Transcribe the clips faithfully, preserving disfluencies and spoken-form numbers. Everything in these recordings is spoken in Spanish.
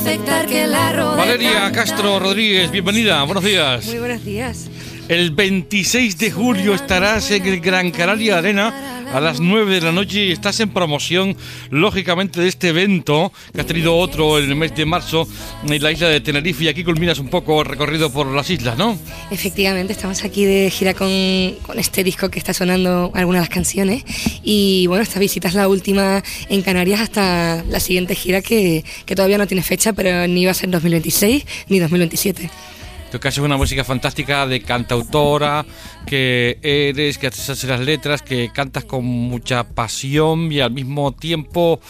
aceptar que la rodea. Valeria Castro Rodríguez, bienvenida, buenos días. Muy buenos días. El veintiséis de julio estarás en el Gran Canaria Arena a las nueve de la noche y estás en promoción, lógicamente, de este evento que ha tenido otro en el mes de marzo en la isla de Tenerife, y aquí culminas un poco el recorrido por las islas, ¿no? Efectivamente, estamos aquí de gira con, con este disco que está sonando algunas de las canciones, y bueno, esta visita es la última en Canarias hasta la siguiente gira que, que todavía no tiene fecha, pero ni va a ser dos mil veintiséis ni dos mil veintisiete. Tú que haces una música fantástica de cantautora, que eres, que haces las letras, que cantas con mucha pasión y al mismo tiempo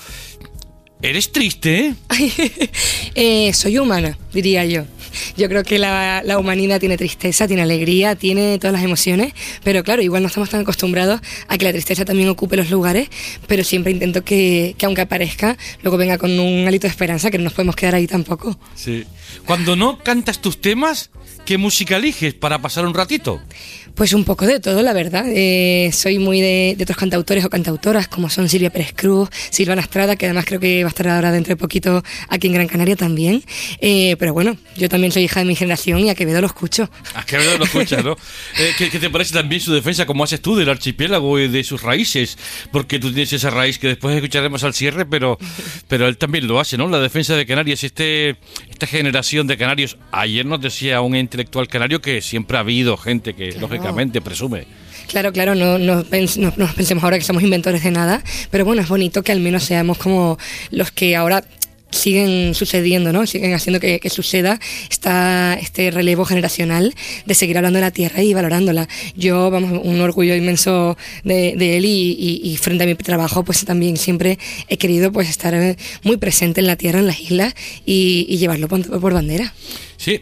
eres triste, ¿eh? eh, soy humana, diría yo. Yo creo que la, la humanidad tiene tristeza, tiene alegría, tiene todas las emociones, pero claro, igual no estamos tan acostumbrados a que la tristeza también ocupe los lugares, pero siempre intento que, que aunque aparezca, luego venga con un hálito de esperanza, que no nos podemos quedar ahí tampoco. Sí. Cuando no cantas tus temas, ¿qué música eliges para pasar un ratito? Pues un poco de todo, la verdad. Eh, soy muy de, de otros cantautores o cantautoras, como son Silvia Pérez Cruz, Silvana Estrada, que además creo que va a estar ahora dentro de poquito aquí en Gran Canaria también. Eh, pero bueno, yo también soy hija de mi generación y a Quevedo lo escucho. A Quevedo lo escuchas, ¿no? eh, ¿qué, ¿Qué te parece también su defensa, como haces tú, del archipiélago y de sus raíces? Porque tú tienes esa raíz que después escucharemos al cierre, pero, pero él también lo hace, ¿no? La defensa de Canarias, este, esta generación de canarios. Ayer nos decía un intelectual canario que siempre ha habido gente que, claro, lógicamente presume. Claro, claro, no, no, no, no pensemos ahora que somos inventores de nada, pero bueno, es bonito que al menos seamos como los que ahora siguen sucediendo, ¿no? Siguen haciendo que, que suceda esta, este relevo generacional de seguir hablando de la tierra y valorándola. Yo, vamos, un orgullo inmenso de, de él y, y, y frente a mi trabajo, pues también siempre he querido pues estar muy presente en la tierra, en las islas y, y llevarlo por, por bandera. Sí,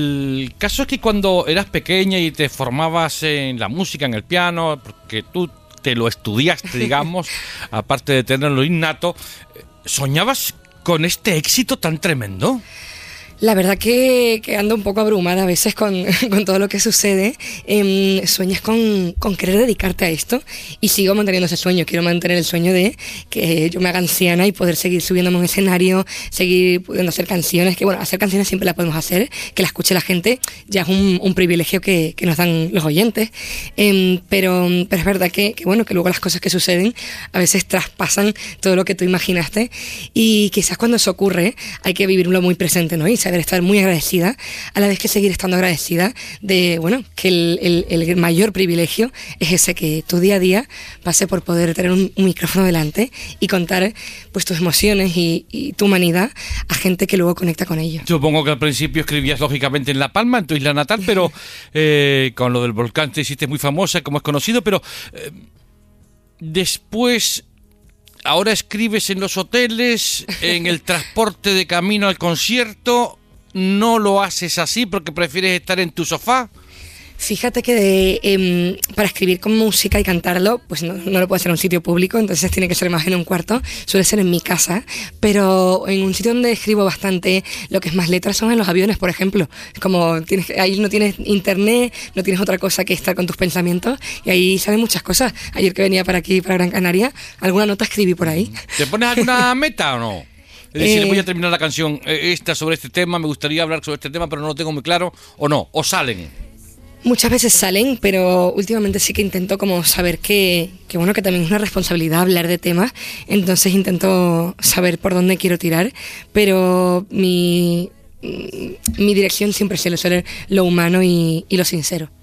el caso es que cuando eras pequeña y te formabas en la música, en el piano, porque tú te lo estudiaste, digamos, aparte de tenerlo innato, ¿soñabas con este éxito tan tremendo? La verdad que, que ando un poco abrumada a veces con, con todo lo que sucede. Eh, sueñas con, con querer dedicarte a esto y sigo manteniendo ese sueño. Quiero mantener el sueño de que yo me haga anciana y poder seguir subiéndome a un escenario, seguir pudiendo hacer canciones, que bueno, hacer canciones siempre las podemos hacer, que la escuche la gente ya es un, un privilegio que, que nos dan los oyentes. Eh, pero, pero es verdad que, que bueno, que luego las cosas que suceden a veces traspasan todo lo que tú imaginaste, y quizás cuando eso ocurre hay que vivirlo muy presente, ¿no? Y saber estar muy agradecida, a la vez que seguir estando agradecida de, bueno, que el, el, el mayor privilegio es ese, que tu día a día pase por poder tener un, un micrófono delante y contar pues tus emociones y, y tu humanidad a gente que luego conecta con ello. Supongo que al principio escribías lógicamente en La Palma, en tu isla natal, pero eh, con lo del volcán te hiciste muy famosa, como es conocido, pero eh, después... Ahora escribes en los hoteles, en el transporte de camino al concierto. ¿No lo haces así porque prefieres estar en tu sofá? Fíjate que de, eh, para escribir con música y cantarlo, pues no, no lo puedo hacer en un sitio público, entonces tiene que ser más en un cuarto, suele ser en mi casa, pero en un sitio donde escribo bastante, lo que es más letras son en los aviones, por ejemplo. Como tienes, ahí no tienes internet, no tienes otra cosa que estar con tus pensamientos, y ahí salen muchas cosas. Ayer que venía para aquí, para Gran Canaria, alguna nota escribí por ahí. ¿Te pones alguna meta o no? Es decir, eh, voy a terminar la canción esta sobre este tema, me gustaría hablar sobre este tema, pero no lo tengo muy claro, o no, o salen. Muchas veces salen, pero últimamente sí que intento como saber que, que bueno, que también es una responsabilidad hablar de temas, entonces intento saber por dónde quiero tirar, pero mi, mi dirección siempre suele ser lo humano y, y lo sincero.